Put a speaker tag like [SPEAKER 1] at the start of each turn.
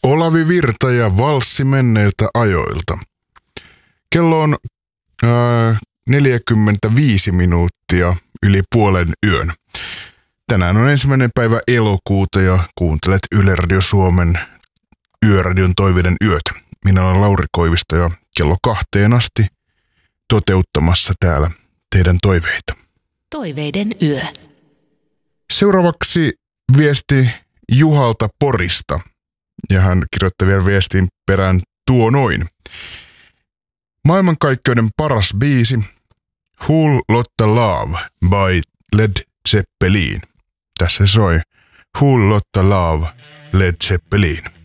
[SPEAKER 1] Olavi Virta ja valssi menneiltä ajoilta. Kello on 45 minuuttia yli puolen yön. Tänään on 1. päivä elokuuta ja kuuntelet Yle Radio Suomen Yöradion toiveiden yötä. Minä olen Lauri Koivisto ja kello 2 asti toteuttamassa täällä teidän toiveita.
[SPEAKER 2] Toiveiden yö.
[SPEAKER 1] Seuraavaksi viesti Juhalta Porista. Ja hän kirjoittaa vielä viestin perään tuo noin. Maailmankaikkeuden paras biisi Whole Lotta Love by Led Zeppelin. Tässä soi Whole Lotta Love Led Zeppelin.